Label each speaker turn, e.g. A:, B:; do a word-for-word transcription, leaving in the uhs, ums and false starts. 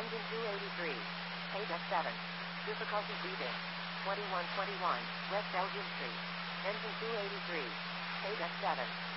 A: Engine two eighty-three. Paid F seven. Difficulty breathing. twenty-one twenty-one, West Elgin Street. Engine two eighty-three. Paid F seven.